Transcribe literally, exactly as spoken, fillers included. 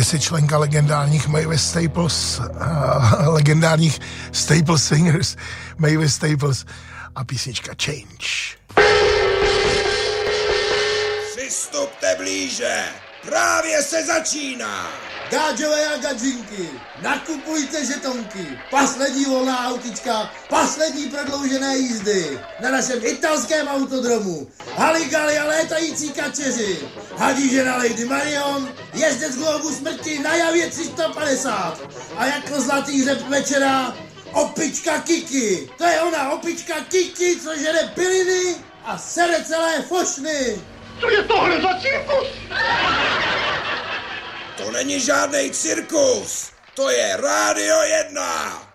kdysi členka legendárních Mavis Staples, uh, legendárních Staples Singers, Mavis Staples a písnička Change. Přistupte blíže, právě se začíná. Gáďové a gadžinky, nakupujte žetonky, poslední volná autička, poslední prodloužené jízdy na našem italském autodromu. Haligali a létající kačeři, hadíže na Lady Marion, jezdec Globu smrti na Javě tři sta padesát a jako zlatý řep večera opička Kiki. To je ona opička Kiki, co žere piliny a sere celé fošny. Co je tohle za cirkus? To není žádnej cirkus, to je Rádio jedna.